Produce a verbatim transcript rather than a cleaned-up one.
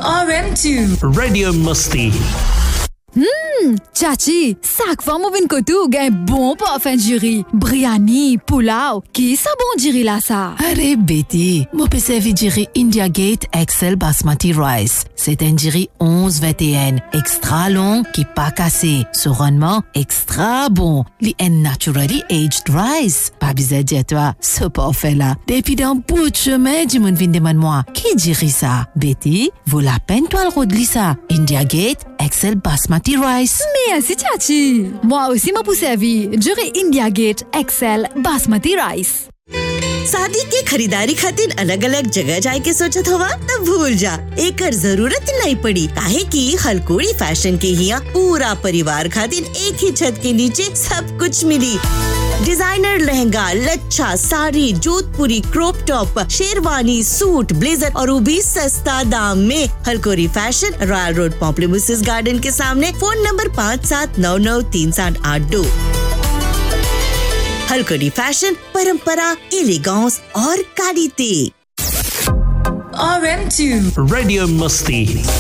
R M two Radio Musti. Hmm, चाची साकवा मोविन को तू गए bon parfum jiri biryani pulao qui ça bon jiri la sa. Arre béti, moi peux servir jiri India Gate X L Basmati Rice. C'est un jiri onze vingt et un extra long qui pas cassé. Ce rendement extra bon. Li est naturally aged rice. Pas besoin de toi, ce parfait là. Depuis d'un bout de chemin, du monde vient demander moi qui jiri ça. Béti, vaut la peine toi le rodli ça. India Gate X L Basmati Rice. Merci चाची. moi aussi मैं पूछे अभी जरे India Gate X L Basmati Rice. शादी के खरीदारी खातिर अलग अलग जगह जाए के सोचत हवा तब भूल जा एकर जरूरत नहीं पड़ी काहे कि हलकोड़ी फैशन के हिया पूरा परिवार खातिर एक ही छत के नीचे सब कुछ मिली डिजाइनर लहंगा लच्छा साड़ी जोधपुरी crop top sherwani suit blazer और वो भी सस्ता दाम में हलकोड़ी fashion royal road Pamplemousses garden के सामने फोन नंबर पाँच सात नौ नौ तीन सात आठ दो हलकोड़ी फैशन परंपरा एलिगेंस और quality R M two Radio Musti.